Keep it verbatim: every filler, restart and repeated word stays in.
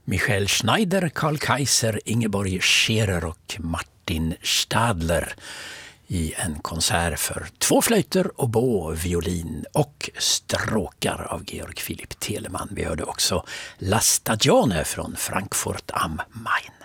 Michael Schneider, Karl Kaiser, Ingeborg Scherer och Martin Stadler i en konsert för två flöjter, oboe, violin och stråkar av Georg Philipp Telemann. Vi hörde också La Stagione från Frankfurt am Main.